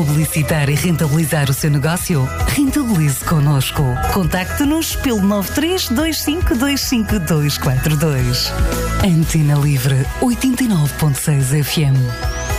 publicitar e rentabilizar o seu negócio? Rentabilize connosco. Contacte-nos pelo 9325254242. Antena Livre 89.6 FM.